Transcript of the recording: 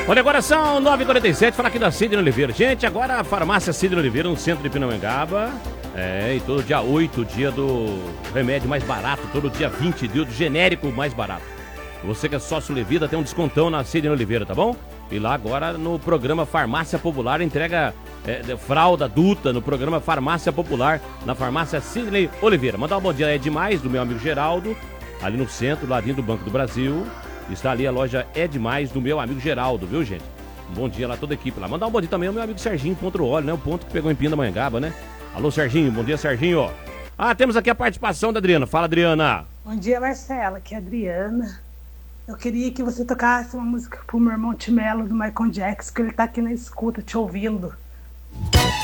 Olha, agora são 9h47, falar aqui da Sidney Oliveira. Gente, agora a farmácia Sidney Oliveira, no centro de Pindamonhangaba. E todo dia 8, dia do remédio mais barato. Todo dia 20, dia do genérico mais barato. Você que é sócio Levida tem um descontão na Sidney Oliveira, tá bom? E lá agora no programa Farmácia Popular entrega fralda adulta no programa Farmácia Popular, na farmácia Sidney Oliveira. Mandar um bom dia demais do meu amigo Geraldo, ali no centro, ladinho do Banco do Brasil. Está ali a loja Demais do meu amigo Geraldo, viu, gente? Um bom dia lá, toda a equipe lá. Mandar um bom dia também ao meu amigo Serginho, Ponto Óleo, né? O ponto que pegou em Pindamonhangaba, né? Alô, Serginho, bom dia, Serginho. Temos aqui a participação da Adriana. Fala, Adriana. Bom dia, Marcela, aqui é a Adriana. Eu queria que você tocasse uma música pro meu irmão Timelo, do Michael Jackson, que ele tá aqui na escuta, te ouvindo.